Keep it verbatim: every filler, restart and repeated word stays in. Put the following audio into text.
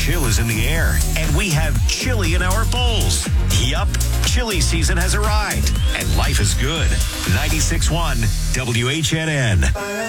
chill is in the air, and we have chili in our bowls. Yup, chili season has arrived, and life is good. ninety-six point one W H N N.